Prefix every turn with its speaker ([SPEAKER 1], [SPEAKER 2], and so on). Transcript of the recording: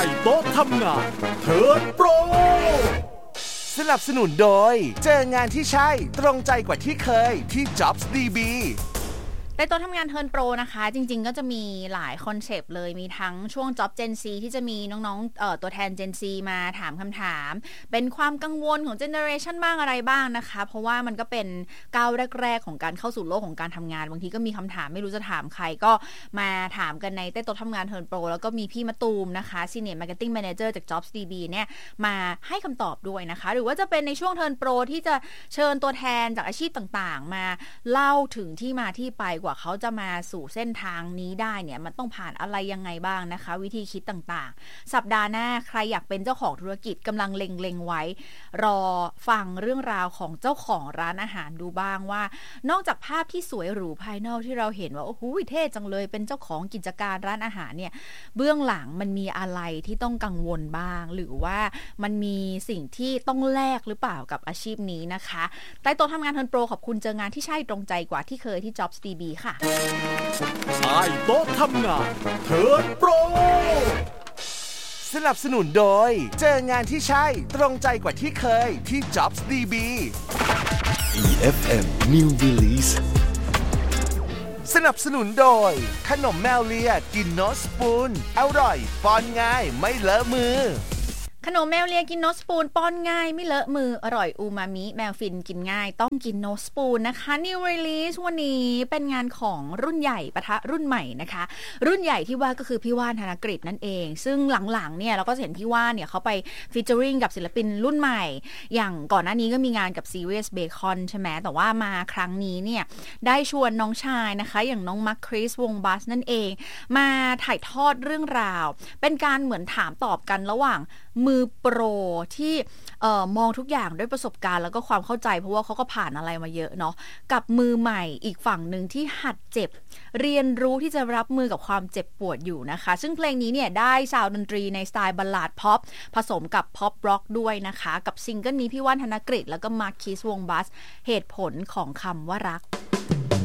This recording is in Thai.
[SPEAKER 1] โต๊ะทำงานเทิร์นโปรสนับสนุนโดยเจองานที่ใช่ตรงใจกว่าที่เคยที่ JobsDB
[SPEAKER 2] ในโต๊ะทำงานเทิร์นโปรนะคะจริงๆก็จะมีหลายคอนเซปต์เลยมีทั้งช่วง Job Gen Z ที่จะมีน้องๆตัวแทน Gen Z มาถามคำถามเป็นความกังวลของ Generation บ้างอะไรบ้างนะคะเพราะว่ามันก็เป็นก้าวแรกๆของการเข้าสู่โลกของการทำงานบางทีก็มีคำถามไม่รู้จะถามใครก็มาถามกันในโต๊ะทำงานเทิร์นโปรแล้วก็มีพี่มะตูมนะคะ Senior Marketing Manager จาก JobsDB เนี่ยมาให้คำตอบด้วยนะคะหรือว่าจะเป็นในช่วงเทิร์นโปรที่จะเชิญตัวแทนจากอาชีพต่างๆมาเล่าถึงที่มาที่ไปกว่าเขาจะมาสู่เส้นทางนี้ได้เนี่ยมันต้องผ่านอะไรยังไงบ้างนะคะวิธีคิดต่างๆสัปดาห์หน้าใครอยากเป็นเจ้าของธุรกิจกำลังเล็งๆไว้รอฟังเรื่องราวของเจ้าของร้านอาหารดูบ้างว่านอกจากภาพที่สวยหรูภายนอกที่เราเห็นว่าโอ้โหเท่จังเลยเป็นเจ้าของกิจการร้านอาหารเนี่ยเบื้องหลังมันมีอะไรที่ต้องกังวลบ้างหรือว่ามันมีสิ่งที่ต้องแลกหรือเปล่ากับอาชีพนี้นะคะใต้โต๊ะทำงานเทิร์นโปรขอบคุณเจองานที่ใช่ตรงใจกว่าที่เคยที่ JobsDB ค่ะ
[SPEAKER 1] ใต้โต๊ะทำงานเทิร์นโปรสนับสนุนโดยเจองานที่ใช่ตรงใจกว่าที่เคยที่ JobsDB
[SPEAKER 3] EFM New Release
[SPEAKER 1] สนับสนุนโดยขนมแมวเลียกินโนสปูนอร่อยป้อนง่ายไม่เลอะมือ
[SPEAKER 2] ขนมแมวเลียกินโนสปูนป้อนง่ายไม่เลอะมืออร่อยอูมามิแมวฟินกินง่ายต้องกินโนสปูนนะคะ New Release วันนี้เป็นงานของรุ่นใหญ่ปะทะรุ่นใหม่นะคะรุ่นใหญ่ที่ว่าก็คือพี่ว่านธนกฤษนั่นเองซึ่งหลังๆเนี่ยเราก็เห็นพี่ว่านเนี่ยเขาไปฟีเจอริงกับศิลปินรุ่นใหม่อย่างก่อนหน้านี้ก็มีงานกับ Serious Bacon ใช่ไหมแต่ว่ามาครั้งนี้เนี่ยได้ชวนน้องชายนะคะอย่างน้องมาร์คคริสวงบัสนั่นเองมาถ่ายทอดเรื่องราวเป็นการเหมือนถามตอบกันระหว่างมือโปรที่มองทุกอย่างด้วยประสบการณ์แล้วก็ความเข้าใจเพราะว่าเขาก็ผ่านอะไรมาเยอะเนาะกับมือใหม่อีกฝั่งหนึ่งที่หัดเจ็บเรียนรู้ที่จะรับมือกับความเจ็บปวดอยู่นะคะซึ่งเพลงนี้เนี่ยได้ซาวด์ดนตรีในสไตล์บัลลาดพ็อปผสมกับพ็อปร็อกด้วยนะคะกับซิงเกิลนี้พี่ว่านธนกฤษแล้วก็มาร์คคิสวงบัสเหตุผลของคำว่ารัก